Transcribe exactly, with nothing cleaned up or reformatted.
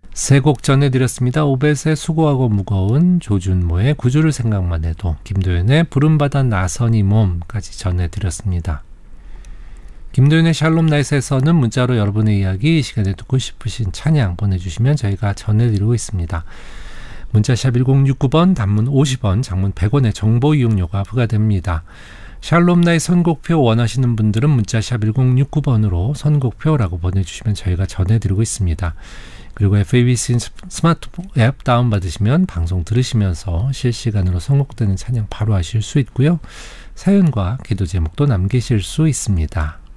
세 곡 전해드렸습니다. 오벳의 수고하고 무거운, 조준모의 구주를 생각만 해도, 김도연의 부름받아 나선이 몸까지 전해드렸습니다. 김도연의 샬롬 나잇에서는 문자로 여러분의 이야기, 이 시간에 듣고 싶으신 찬양 보내주시면 저희가 전해드리고 있습니다. 문자샵 일공육구 번, 단문 오십 원, 장문 백 원의 정보 이용료가 부과됩니다. 샬롬 나잇 선곡표 원하시는 분들은 문자샵 일공육구 번으로 선곡표라고 보내주시면 저희가 전해드리고 있습니다. 그리고 에프에이비씨 스마트폰 앱 다운받으시면 방송 들으시면서 실시간으로 선곡되는 찬양 바로 하실 수 있고요. 사연과 기도 제목도 남기실 수 있습니다.